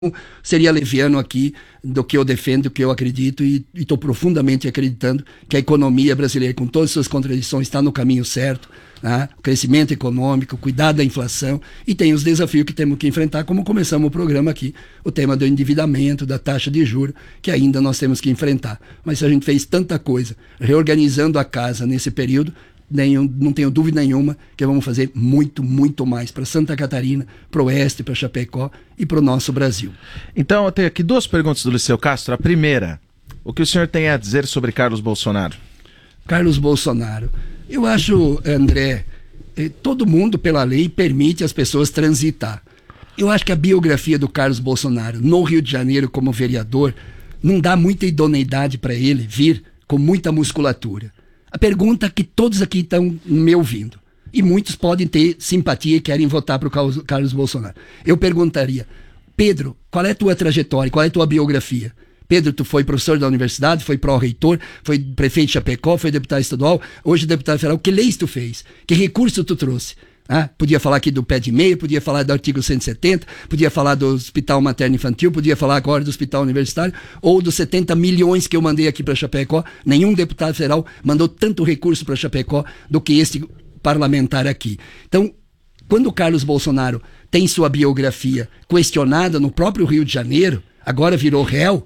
seria leviano aqui do que eu defendo, do que eu acredito, e estou profundamente acreditando que a economia brasileira, com todas as suas contradições, está no caminho certo, né? O crescimento econômico, cuidar da inflação, e tem os desafios que temos que enfrentar, como começamos o programa aqui, o tema do endividamento, da taxa de juros, que ainda nós temos que enfrentar. Mas se a gente fez tanta coisa, reorganizando a casa nesse período, não tenho dúvida nenhuma que vamos fazer muito, muito mais para Santa Catarina, para o Oeste, para Chapecó e para o nosso Brasil. Então, eu tenho aqui duas perguntas do Liceu Castro. A primeira, o que o senhor tem a dizer sobre Carlos Bolsonaro? Carlos Bolsonaro. Eu acho, André, todo mundo, pela lei, permite as pessoas transitar. Eu acho que a biografia do Carlos Bolsonaro no Rio de Janeiro como vereador não dá muita idoneidade para ele vir com muita musculatura. A pergunta que todos aqui estão me ouvindo, e muitos podem ter simpatia e querem votar para o Carlos Bolsonaro. Eu perguntaria: Pedro, qual é a tua trajetória, qual é a tua biografia? Pedro, tu foi professor da universidade, foi pró-reitor, foi prefeito de Chapecó, foi deputado estadual, hoje deputado federal. Que leis tu fez? Que recurso tu trouxe? Podia falar aqui do pé de meia, podia falar do artigo 170, podia falar do hospital materno-infantil, podia falar agora do hospital universitário, ou dos 70 milhões que eu mandei aqui para Chapecó. Nenhum deputado federal mandou tanto recurso para Chapecó do que este parlamentar aqui. Então, quando o Carlos Bolsonaro tem sua biografia questionada no próprio Rio de Janeiro, agora virou réu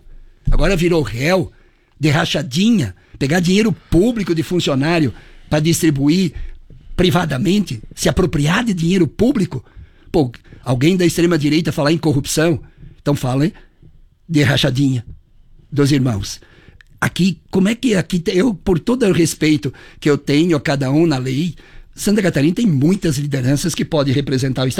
de rachadinha, pegar dinheiro público de funcionário para distribuir privadamente, se apropriar de dinheiro público. Pô, alguém da extrema-direita falar em corrupção, então fala de rachadinha dos irmãos. Aqui, como é que aqui, eu, por todo o respeito que eu tenho a cada um na lei, Santa Catarina tem muitas lideranças que podem representar o Estado.